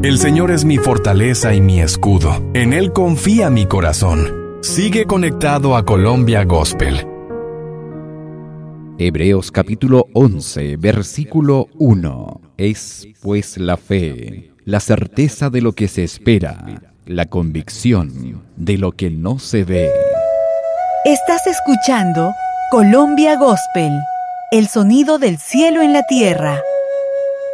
El Señor es mi fortaleza y mi escudo. En Él confía mi corazón. Sigue conectado a Colombia Gospel. Hebreos capítulo 11, versículo 1. Es pues la fe, la certeza de lo que se espera, la convicción de lo que no se ve. Estás escuchando Colombia Gospel, el sonido del cielo en la tierra.